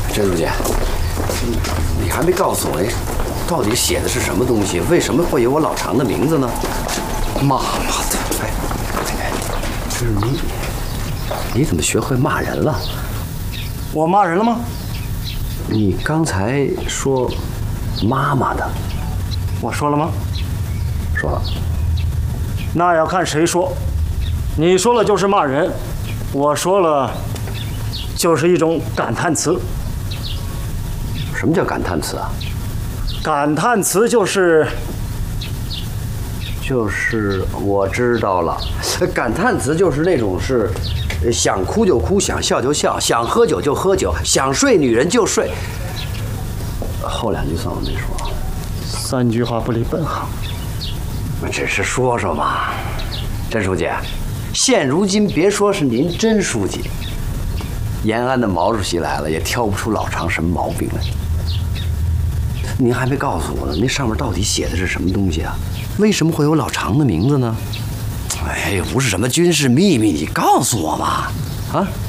甄书记，你还没告诉我，到底写的是什么东西？为什么会有我老常的名字呢？妈的！哎，这是你怎么学会骂人了？ 我骂人了吗？ 你刚才说妈妈的， 我说了吗？ 说了。 那要看谁说。你说了就是骂人，我说了就是一种感叹词。 什么叫感叹词啊？ 感叹词就是我知道了，感叹词就是那种是想哭就哭，想笑就笑，想喝酒就喝酒，想睡女人就睡。后两句算我没说。 3句话不离本行。 只是说说嘛，甄书记，现如今别说是您甄书记，延安的毛主席来了也挑不出老常什么毛病来。您还没告诉我呢，那上面到底写的是什么东西啊？为什么会有老常的名字呢？哎，又不是什么军事秘密，你告诉我嘛，啊？